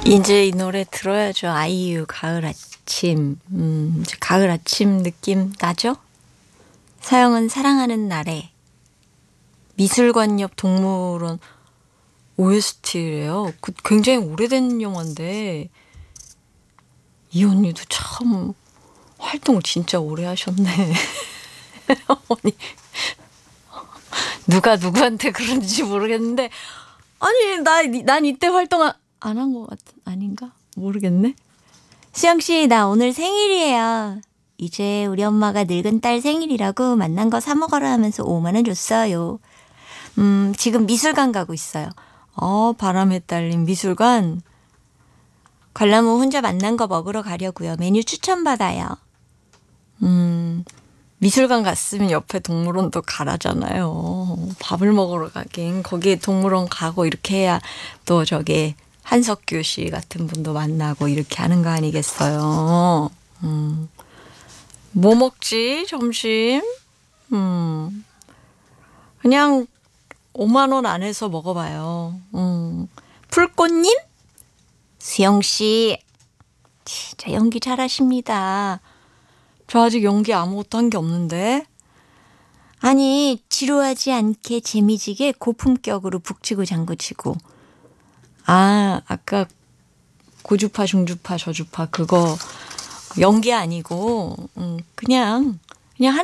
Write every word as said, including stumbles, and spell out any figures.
이제 이 노래 들어야죠. 아이유 가을 아침. 음, 이제 가을 아침 느낌 나죠? 서영은 사랑하는 날에 미술관 옆 동물원 오에스티래요. 그 굉장히 오래된 영화인데 이 언니도 참 활동을 진짜 오래 하셨네. 어머니 누가 누구한테 그런지 모르겠는데 아니 나 난 이때 활동 안 한 것 같 아닌가 모르겠네. 수영 씨, 나 오늘 생일이에요. 이제 우리 엄마가 늙은 딸 생일이라고 만난 거 사 먹어라 하면서 오만 원 줬어요. 음, 지금 미술관 가고 있어요. 어, 바람에 딸린 미술관. 관람후 혼자 만난 거 먹으러 가려고요. 메뉴 추천받아요. 음, 미술관 갔으면 옆에 동물원도 가라잖아요. 밥을 먹으러 가긴. 거기 동물원 가고 이렇게 해야 또 저기 한석규 씨 같은 분도 만나고 이렇게 하는 거 아니겠어요. 음. 뭐 먹지 점심? 음. 그냥 오만 원 안에서 먹어봐요. 음. 풀꽃님? 수영씨 진짜 연기 잘하십니다. 저 아직 연기 아무것도 한 게 없는데. 아니 지루하지 않게 재미지게 고품격으로 북치고 장구치고. 아 아까 고주파 중주파 저주파 그거 연기 아니고 음, 그냥 그냥